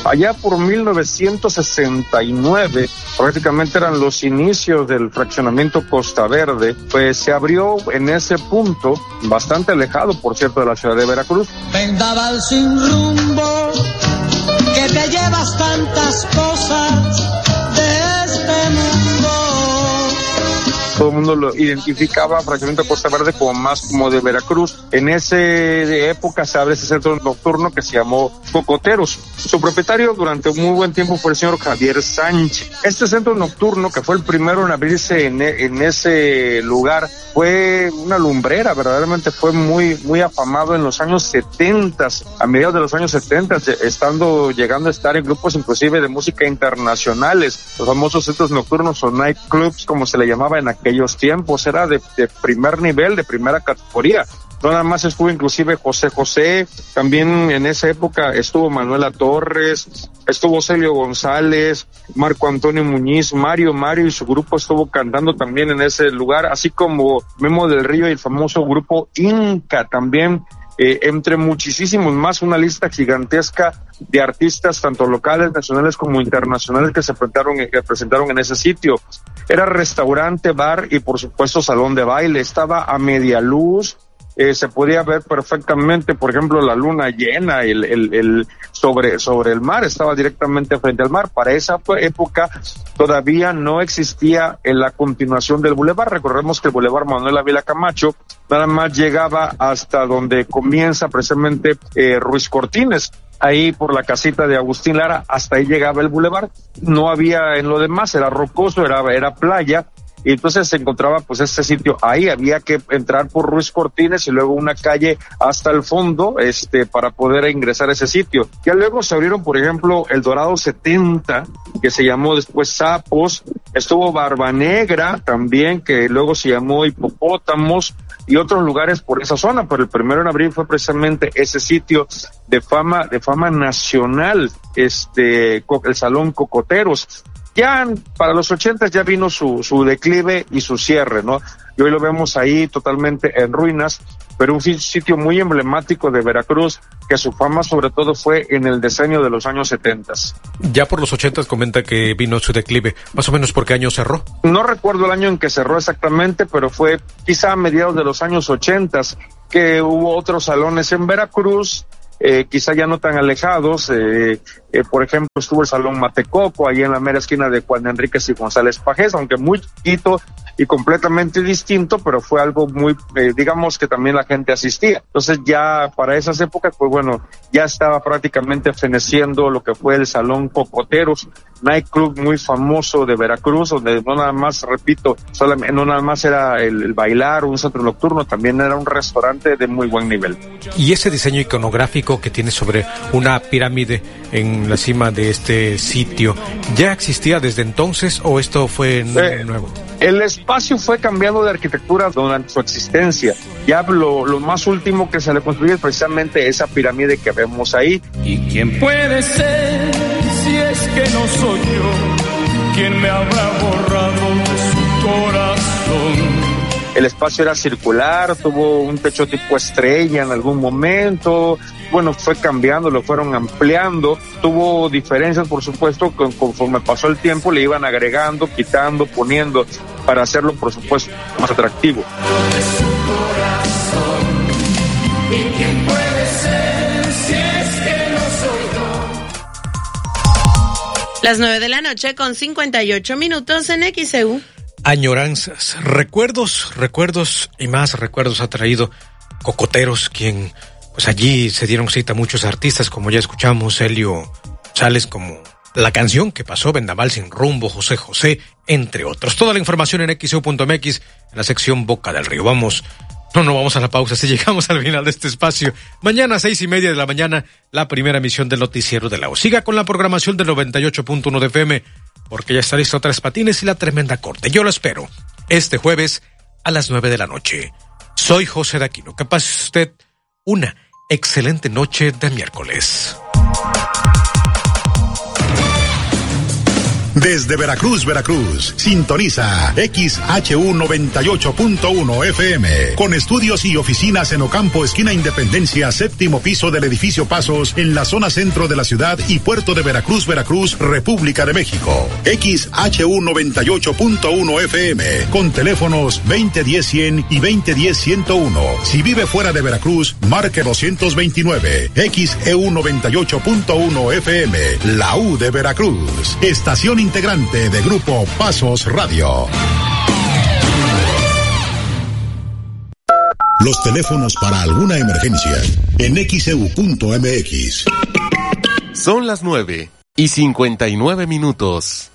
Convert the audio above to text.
Allá por 1969, prácticamente eran los inicios del fraccionamiento Costa Verde, pues se abrió en ese punto, bastante alejado, por cierto, de la ciudad de Veracruz. Vendaval sin rumbo, que te llevas tantas cosas de este mundo. Todo el mundo lo identificaba, fraccionamiento Costa Verde, como más como de Veracruz. En esa época se abre ese centro nocturno que se llamó Cocoteros. Su propietario durante un muy buen tiempo fue el señor Javier Sánchez. Este centro nocturno, que fue el primero en abrirse en ese lugar, fue una lumbrera, verdaderamente fue muy afamado en los años 70, a mediados de los años 70, llegando a estar en grupos inclusive de música internacionales, los famosos centros nocturnos o nightclubs, como se le llamaba en aquellos tiempos. Era de primer nivel, de primera categoría. No nada más estuvo inclusive José José, también en esa época estuvo Manuela Torres, estuvo Celio González, Marco Antonio Muñiz, Mario y su grupo estuvo cantando también en ese lugar, así como Memo del Río y el famoso grupo Inca también, entre muchísimos más, una lista gigantesca de artistas tanto locales, nacionales como internacionales que se presentaron en ese sitio. Era restaurante, bar y por supuesto salón de baile, estaba a media luz. Se podía ver perfectamente, por ejemplo, la luna llena, sobre el mar, estaba directamente frente al mar. Para esa época todavía no existía la continuación del bulevar. Recordemos que el bulevar Manuel Ávila Camacho nada más llegaba hasta donde comienza precisamente Ruiz Cortines. Ahí por la casita de Agustín Lara, hasta ahí llegaba el bulevar. No había en lo demás, era rocoso, era playa. Y entonces se encontraba pues este sitio, ahí había que entrar por Ruiz Cortines y luego una calle hasta el fondo, para poder ingresar a ese sitio. Ya luego se abrieron, por ejemplo, el Dorado 70, que se llamó después Sapos, estuvo Barba Negra también, que luego se llamó Hipopótamos, y otros lugares por esa zona, pero el primero en abrir fue precisamente ese sitio de fama nacional, el Salón Cocoteros. Ya para los 80 ya vino su declive y su cierre, ¿no? Y hoy lo vemos ahí totalmente en ruinas, pero un sitio muy emblemático de Veracruz, que su fama sobre todo fue en el decenio de los años 70. Ya por los 80 comenta que vino su declive, más o menos ¿por qué año cerró? No recuerdo el año en que cerró exactamente, pero fue quizá a mediados de los años 80 que hubo otros salones en Veracruz, quizá ya no tan alejados, por ejemplo estuvo el Salón Matecoco, ahí en la mera esquina de Juan Enríquez y González Pajés, aunque muy chiquito y completamente distinto, pero fue algo muy, digamos que también la gente asistía. Entonces ya para esas épocas, pues bueno, ya estaba prácticamente feneciendo lo que fue el Salón Cocoteros, nightclub muy famoso de Veracruz, donde no nada más, repito, no nada más era el bailar, un centro nocturno, también era un restaurante de muy buen nivel. Y ese diseño iconográfico que tiene sobre una pirámide en la cima de este sitio, ¿ya existía desde entonces o esto fue nuevo? El espacio fue cambiando de arquitectura durante su existencia. Ya lo más último que se le construyó es precisamente esa pirámide que vemos ahí. ¿Y quién puede ser si es que no soy yo? ¿Quién me habrá borrado de su corazón? El espacio era circular, tuvo un techo tipo estrella en algún momento, bueno, fue cambiando, lo fueron ampliando, tuvo diferencias, por supuesto, conforme pasó el tiempo le iban agregando, quitando, poniendo, para hacerlo, por supuesto, más atractivo. Las 9:58 en XEU. Añoranzas, recuerdos y más recuerdos ha traído Cocoteros, quien pues allí se dieron cita a muchos artistas, como ya escuchamos, Celio González, como la canción que pasó, Vendaval sin rumbo, José José, entre otros. Toda la información en XEU.mx, en la sección Boca del Río. No vamos a la pausa, si llegamos al final de este espacio. Mañana 6:30 de la mañana, la primera emisión del noticiero de la O. Siga con la programación del 98.1 de FM, porque ya está listo Tres Patines y la Tremenda Corte. Yo lo espero este jueves a las 9 de la noche. Soy José Daquino. Que pase usted una excelente noche de miércoles. Desde Veracruz, sintoniza XHU 98.1 FM, con estudios y oficinas en Ocampo, esquina Independencia, séptimo piso del edificio Pasos, en la zona centro de la ciudad y puerto de Veracruz, República de México. XHU 98.1 FM, con teléfonos 2010-100 y 2010-101. Si vive fuera de Veracruz, marque 229. XEU 98.1 FM, la U de Veracruz. Estación integrante de Grupo Pasos Radio. Los teléfonos para alguna emergencia en XEU.mx. Son las 9:59.